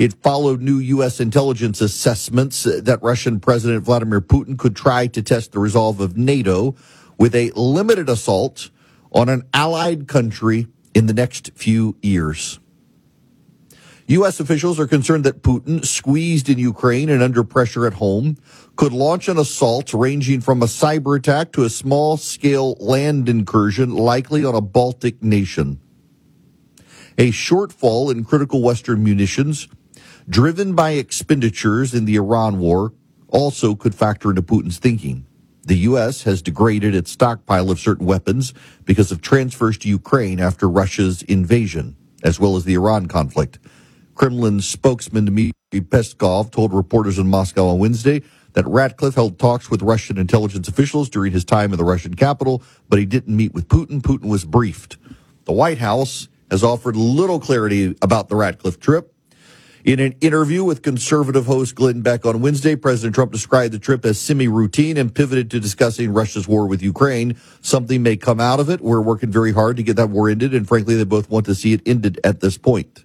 It followed new U.S. intelligence assessments that Russian President Vladimir Putin could try to test the resolve of NATO with a limited assault on an allied country in the next few years. U.S. officials are concerned that Putin, squeezed in Ukraine and under pressure at home, could launch an assault ranging from a cyber attack to a small-scale land incursion, likely on a Baltic nation. A shortfall in critical Western munitions, driven by expenditures in the Iran war, also could factor into Putin's thinking. The U.S. has degraded its stockpile of certain weapons because of transfers to Ukraine after Russia's invasion, as well as the Iran conflict. Kremlin spokesman Dmitry Peskov told reporters in Moscow on Wednesday that Ratcliffe held talks with Russian intelligence officials during his time in the Russian capital, but he didn't meet with Putin. Putin was briefed. The White House has offered little clarity about the Ratcliffe trip. In an interview with conservative host Glenn Beck on Wednesday, President Trump described the trip as semi-routine and pivoted to discussing Russia's war with Ukraine. Something may come out of it. We're working very hard to get that war ended, and frankly, they both want to see it ended at this point.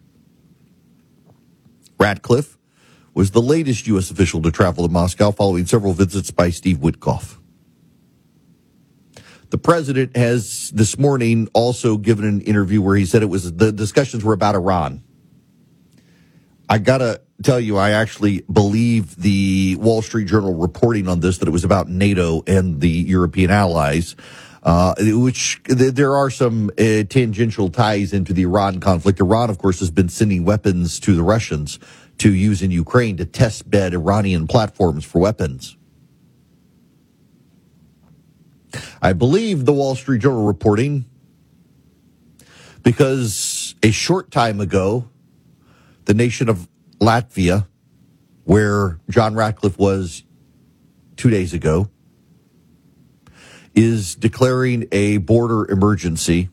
Ratcliffe was the latest U.S. official to travel to Moscow following several visits by Steve Witkoff. The president has this morning also given an interview where he said the discussions were about Iran. I got to tell you, I actually believe the Wall Street Journal reporting on this, that it was about NATO and the European allies, which there are some tangential ties into the Iran conflict. Iran, of course, has been sending weapons to the Russians to use in Ukraine to test bed Iranian platforms for weapons. I believe the Wall Street Journal reporting because a short time ago, the nation of Latvia, where John Ratcliffe was 2 days ago, is declaring a border emergency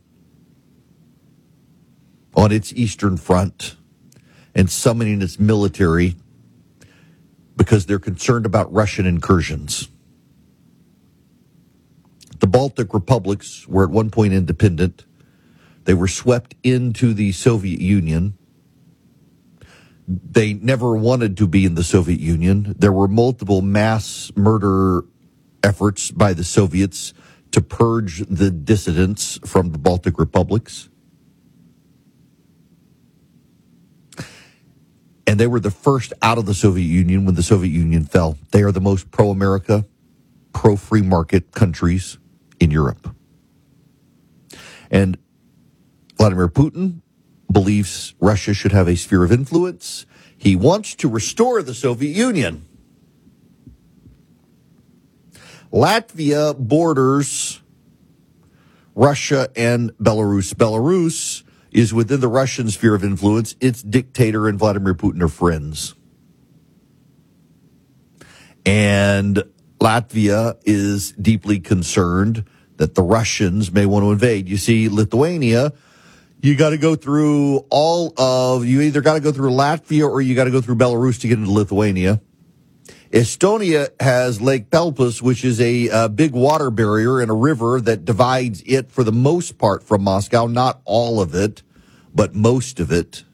on its eastern front and summoning its military because they're concerned about Russian incursions. The Baltic republics were at one point independent. They were swept into the Soviet Union. They never wanted to be in the Soviet Union. There were multiple mass murder efforts by the Soviets to purge the dissidents from the Baltic republics. And they were the first out of the Soviet Union when the Soviet Union fell. They are the most pro-America, pro-free market countries in Europe. And Vladimir Putin believes Russia should have a sphere of influence. He wants to restore the Soviet Union. Latvia borders Russia and Belarus. Belarus is within the Russian sphere of influence. Its dictator and Vladimir Putin are friends. And Latvia is deeply concerned that the Russians may want to invade. You see, Lithuania, you got to go through you either got to go through Latvia or you got to go through Belarus to get into Lithuania. Estonia has Lake Pelpus, which is a big water barrier and a river that divides it for the most part from Moscow. Not all of it, but most of it.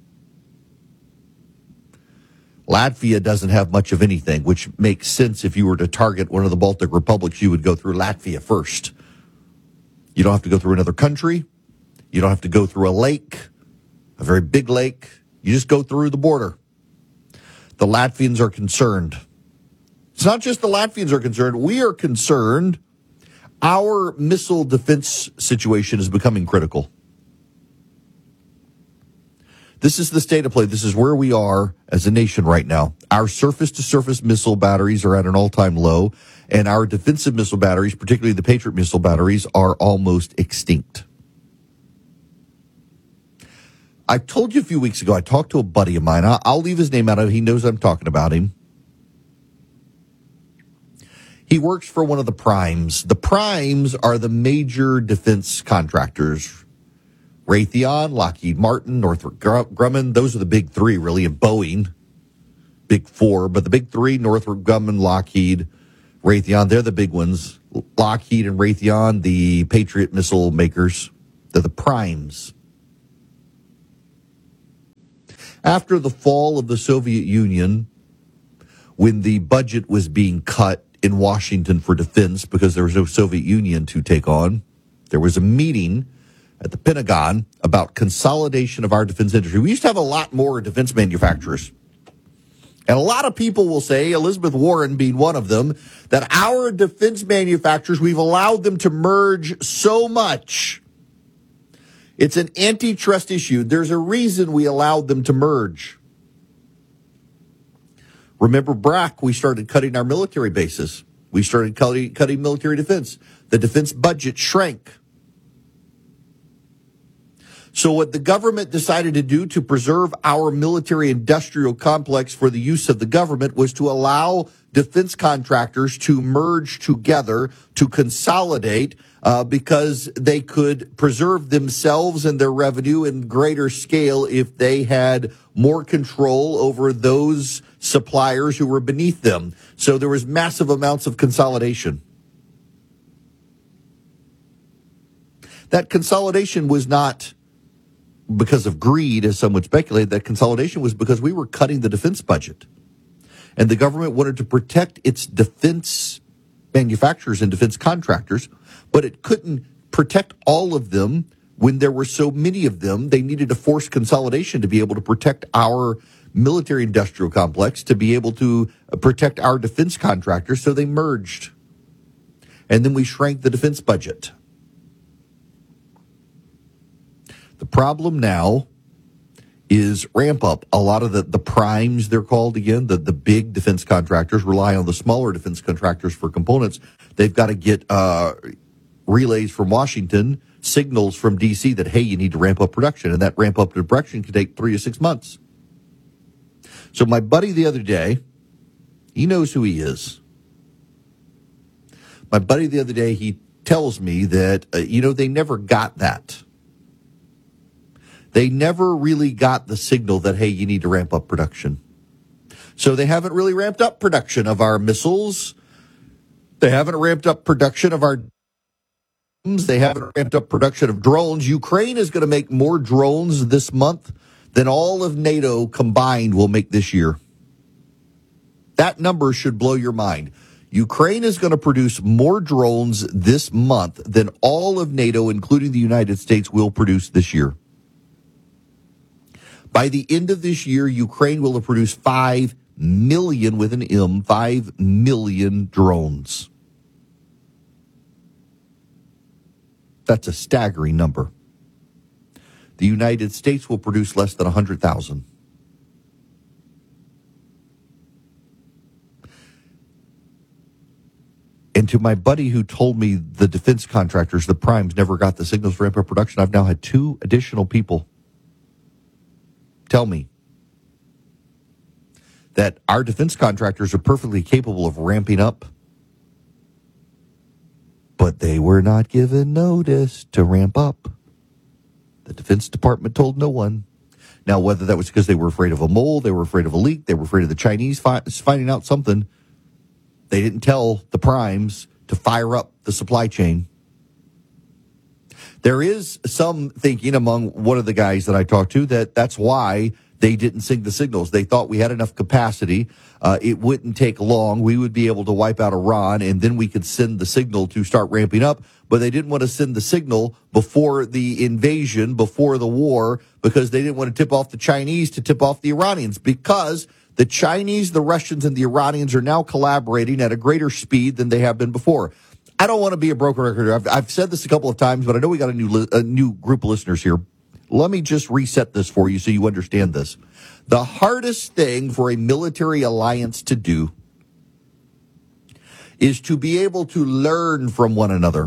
Latvia doesn't have much of anything, which makes sense. If you were to target one of the Baltic republics, you would go through Latvia first. You don't have to go through another country. You don't have to go through a lake, a very big lake. You just go through the border. The Latvians are concerned. It's not just the Latvians are concerned. We are concerned. Our missile defense situation is becoming critical. This is the state of play. This is where we are as a nation right now. Our surface-to-surface missile batteries are at an all-time low, and our defensive missile batteries, particularly the Patriot missile batteries, are almost extinct. I told you a few weeks ago, I talked to a buddy of mine. I'll leave his name out of it. He knows I'm talking about him. He works for one of the primes. The primes are the major defense contractors. Raytheon, Lockheed Martin, Northrop Grumman, those are the big three, really, and Boeing, big four. But the big three, Northrop Grumman, Lockheed, Raytheon, they're the big ones. Lockheed and Raytheon, the Patriot missile makers, they're the primes. After the fall of the Soviet Union, when the budget was being cut in Washington for defense because there was no Soviet Union to take on, there was a meeting at the Pentagon about consolidation of our defense industry. We used to have a lot more defense manufacturers. And a lot of people will say, Elizabeth Warren being one of them, that our defense manufacturers, we've allowed them to merge so much. It's an antitrust issue. There's a reason we allowed them to merge. Remember BRAC, we started cutting our military bases. We started cutting military defense. The defense budget shrank. So what the government decided to do to preserve our military industrial complex for the use of the government was to allow defense contractors to merge together, to consolidate, because they could preserve themselves and their revenue in greater scale if they had more control over those suppliers who were beneath them. So there was massive amounts of consolidation. That consolidation was not because of greed, as some would speculate. That consolidation was because we were cutting the defense budget. And the government wanted to protect its defense manufacturers and defense contractors, but it couldn't protect all of them when there were so many of them. They needed to force consolidation to be able to protect our military industrial complex, to be able to protect our defense contractors, so they merged. And then we shrank the defense budget. The problem now is ramp up. A lot of the primes, they're called again, the big defense contractors rely on the smaller defense contractors for components. They've got to get relays from Washington, signals from D.C. that, hey, you need to ramp up production. And that ramp up to production can take 3 to 6 months. So my buddy the other day, he knows who he is. My buddy the other day, he tells me that, they never got that. They never really got the signal that, hey, you need to ramp up production. So they haven't really ramped up production of our missiles. They haven't ramped up production of our drones. They haven't ramped up production of drones. Ukraine is going to make more drones this month than all of NATO combined will make this year. That number should blow your mind. Ukraine is going to produce more drones this month than all of NATO, including the United States, will produce this year. By the end of this year, Ukraine will have produced 5 million, with an M, 5 million drones. That's a staggering number. The United States will produce less than 100,000. And to my buddy who told me the defense contractors, the primes, never got the signals for ramp up production, I've now had 2 additional people tell me that our defense contractors are perfectly capable of ramping up, but they were not given notice to ramp up. The Defense Department told no one. Now, whether that was because they were afraid of a mole, they were afraid of a leak, they were afraid of the Chinese finding out something, they didn't tell the primes to fire up the supply chain. There is some thinking among one of the guys that I talked to that that's why they didn't send the signals. They thought we had enough capacity. It wouldn't take long. We would be able to wipe out Iran, and then we could send the signal to start ramping up. But they didn't want to send the signal before the invasion, before the war, because they didn't want to tip off the Chinese to tip off the Iranians, because the Chinese, the Russians, and the Iranians are now collaborating at a greater speed than they have been before. I don't want to be a broken record. I've said this a couple of times, but I know we got a new group of listeners here. Let me just reset this for you so you understand this. The hardest thing for a military alliance to do is to be able to learn from one another.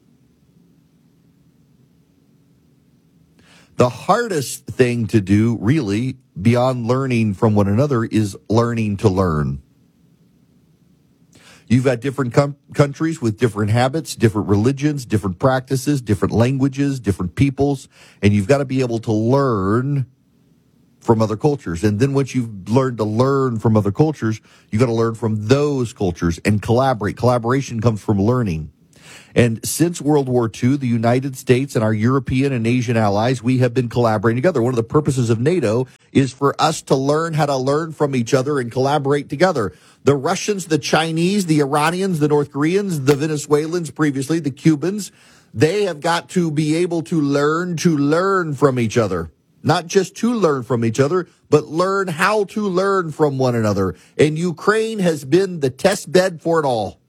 The hardest thing to do, really, beyond learning from one another, is learning to learn. You've got different countries with different habits, different religions, different practices, different languages, different peoples, and you've got to be able to learn from other cultures. And then once you've learned to learn from other cultures, you've got to learn from those cultures and collaborate. Collaboration comes from learning. And since World War II, the United States and our European and Asian allies, we have been collaborating together. One of the purposes of NATO is for us to learn how to learn from each other and collaborate together. The Russians, the Chinese, the Iranians, the North Koreans, the Venezuelans previously, the Cubans, they have got to be able to learn from each other. Not just to learn from each other, but learn how to learn from one another. And Ukraine has been the test bed for it all.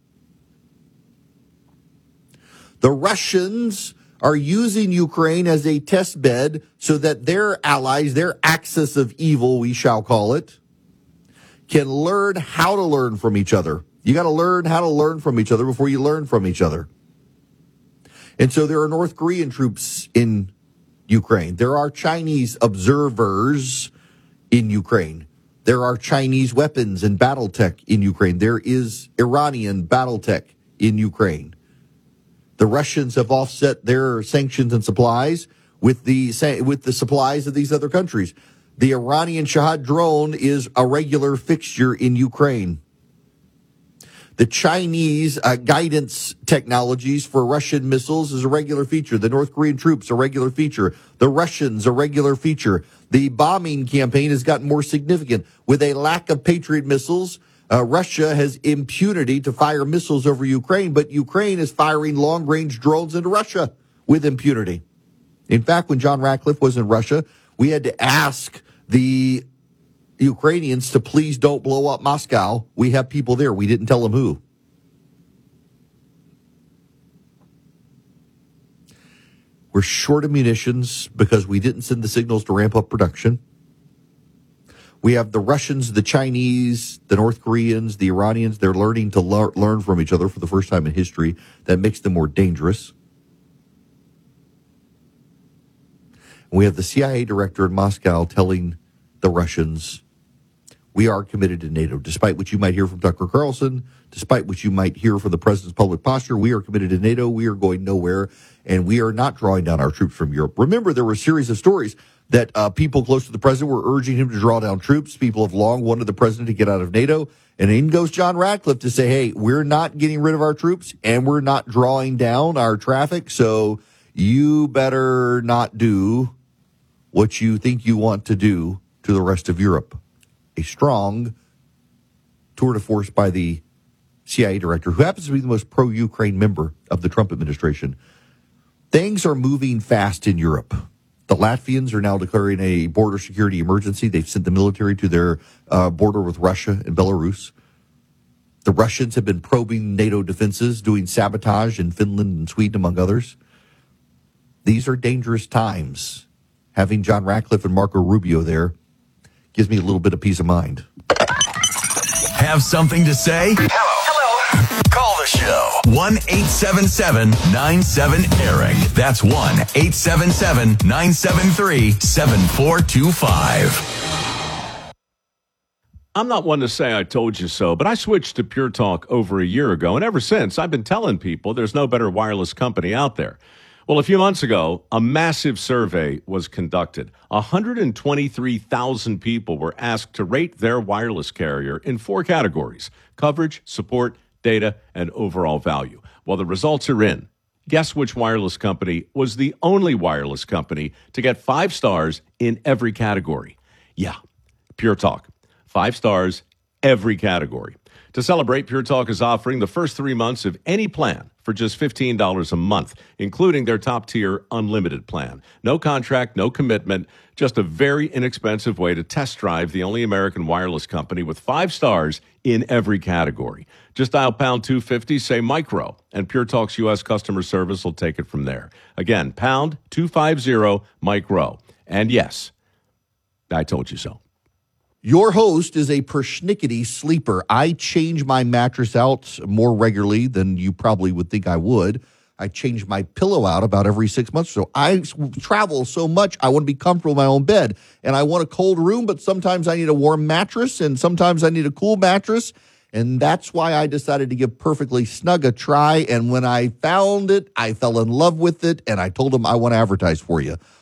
The Russians are using Ukraine as a test bed so that their allies, their axis of evil, we shall call it, can learn how to learn from each other. You got to learn how to learn from each other before you learn from each other. And so there are North Korean troops in Ukraine. There are Chinese observers in Ukraine. There are Chinese weapons and battle tech in Ukraine. There is Iranian battle tech in Ukraine. The Russians have offset their sanctions and supplies with the supplies of these other countries. The Iranian Shahad drone is a regular fixture in Ukraine. The Chinese guidance technologies for Russian missiles is a regular feature. The North Korean troops, a regular feature. The Russians, a regular feature. The bombing campaign has gotten more significant. With a lack of Patriot missiles, Russia has impunity to fire missiles over Ukraine, but Ukraine is firing long-range drones into Russia with impunity. In fact, when John Ratcliffe was in Russia, we had to ask the Ukrainians to please don't blow up Moscow. We have people there. We didn't tell them who. We're short of munitions because we didn't send the signals to ramp up production. We have the Russians, the Chinese, the North Koreans, the Iranians. They're learning to learn from each other for the first time in history. That makes them more dangerous. We have the CIA director in Moscow telling the Russians, we are committed to NATO. Despite what you might hear from Tucker Carlson, despite what you might hear from the president's public posture, we are committed to NATO. We are going nowhere, and we are not drawing down our troops from Europe. Remember, there were a series of stories that people close to the president were urging him to draw down troops. People have long wanted the president to get out of NATO. And in goes John Ratcliffe to say, hey, we're not getting rid of our troops, and we're not drawing down our traffic, so you better not do what you think you want to do to the rest of Europe. A strong tour de force by the CIA director, who happens to be the most pro-Ukraine member of the Trump administration. Things are moving fast in Europe. The Latvians are now declaring a border security emergency. They've sent the military to their border with Russia and Belarus. The Russians have been probing NATO defenses, doing sabotage in Finland and Sweden, among others. These are dangerous times. Having John Ratcliffe and Marco Rubio there gives me a little bit of peace of mind. Have something to say? Hello. Call the show. 1-877-97-ERIC. That's 1-877-973-7425. I'm not one to say I told you so, but I switched to Pure Talk over a year ago, and ever since, I've been telling people there's no better wireless company out there. Well, a few months ago, a massive survey was conducted. 123,000 people were asked to rate their wireless carrier in 4 categories: coverage, support, data, and overall value. Well, the results are in. Guess which wireless company was the only wireless company to get 5 stars in every category? Yeah, Pure Talk. 5 stars, every category. To celebrate, Pure Talk is offering the first 3 months of any plan for just $15 a month, including their top-tier unlimited plan. No contract, no commitment, just a very inexpensive way to test drive the only American wireless company with 5 stars in every category. Just dial pound 250, say micro, and Pure Talk's U.S. customer service will take it from there. Again, pound 250 micro. And yes, I told you so. Your host is a persnickety sleeper. I change my mattress out more regularly than you probably would think I would. I change my pillow out about every 6 months or so. I travel so much, I want to be comfortable in my own bed. And I want a cold room, but sometimes I need a warm mattress, and sometimes I need a cool mattress. And that's why I decided to give Perfectly Snug a try. And when I found it, I fell in love with it, and I told them I want to advertise for you.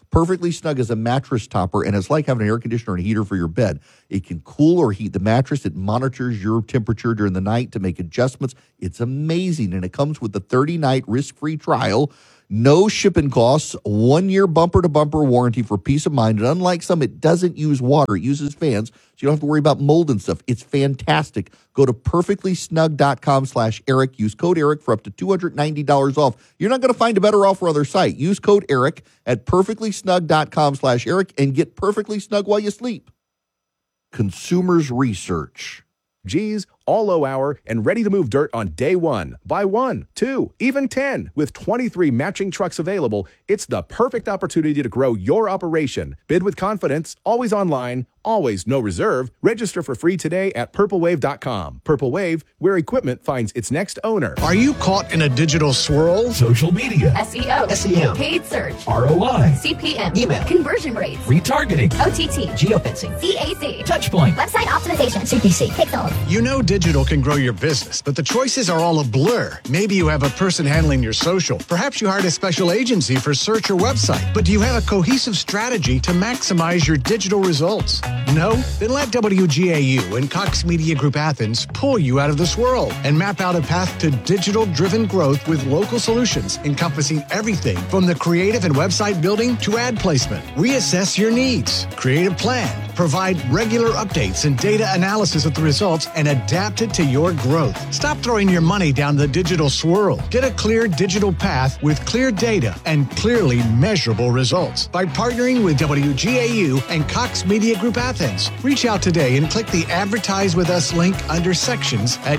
Perfectly Snug is a mattress topper, and it's like having an air conditioner and a heater for your bed. It can cool or heat the mattress. It monitors your temperature during the night to make adjustments. It's amazing, and it comes with a 30-night risk-free trial. No shipping costs, 1-year bumper-to-bumper warranty for peace of mind. And unlike some, it doesn't use water. It uses fans, so you don't have to worry about mold and stuff. It's fantastic. Go to perfectlysnug.com/Eric. Use code Eric for up to $290 off. You're not going to find a better offer on their site. Use code Eric at perfectlysnug.com/Eric and get perfectly snug while you sleep. Consumers Research. G's, all low hour, and ready to move dirt on day one. Buy 1, 2, even 10. With 23 matching trucks available, it's the perfect opportunity to grow your operation. Bid with confidence, always online, always no reserve. Register for free today at purplewave.com. Purple Wave, where equipment finds its next owner. Are you caught in a digital swirl? Social media, SEO, SEM, paid search, ROI, CPM, email, conversion rates, retargeting, OTT, geofencing, CAC, Touchpoint. website optimization, CPC, Pixel. You know digital can grow your business, but the choices are all a blur. Maybe you have a person handling your social. Perhaps you hired a special agency for search or website. But do you have a cohesive strategy to maximize your digital results? No? Then let WGAU and Cox Media Group Athens pull you out of the swirl and map out a path to digital-driven growth with local solutions encompassing everything from the creative and website building to ad placement. Reassess your needs, create a plan, provide regular updates and data analysis of the results, and adapt it to your growth. Stop throwing your money down the digital swirl. Get a clear digital path with clear data and clearly measurable results by partnering with WGAU and Cox Media Group Athens. Reach out today and click the Advertise With Us link under sections at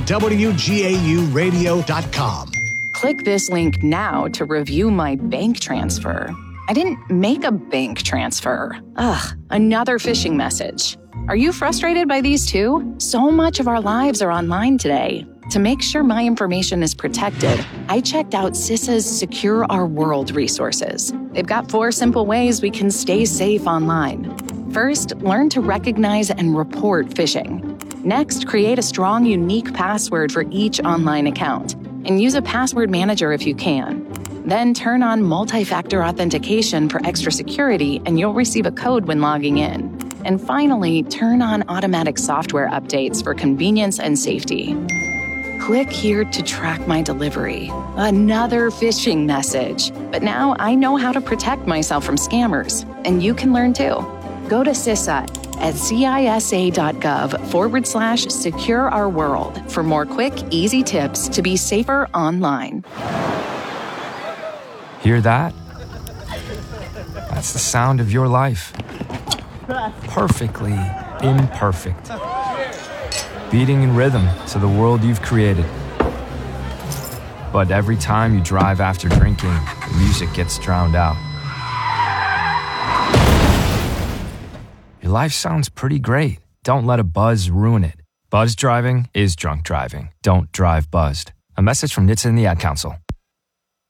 WGAUradio.com. Click this link now to review my bank transfer. I didn't make a bank transfer. Ugh, another phishing message. Are you frustrated by these too? So much of our lives are online today. To make sure my information is protected, I checked out CISA's Secure Our World resources. They've got 4 simple ways we can stay safe online. First, learn to recognize and report phishing. Next, create a strong, unique password for each online account, and use a password manager if you can. Then turn on multi-factor authentication for extra security, and you'll receive a code when logging in. And finally, turn on automatic software updates for convenience and safety. Click here to track my delivery. Another phishing message. But now I know how to protect myself from scammers, and you can learn too. Go to CISA at CISA.gov/Secure Our World for more quick, easy tips to be safer online. Hear that? That's the sound of your life. Perfectly imperfect. Beating in rhythm to the world you've created. But every time you drive after drinking, the music gets drowned out. Your life sounds pretty great. Don't let a buzz ruin it. Buzz driving is drunk driving. Don't drive buzzed. A message from NHTSA and the Ad Council.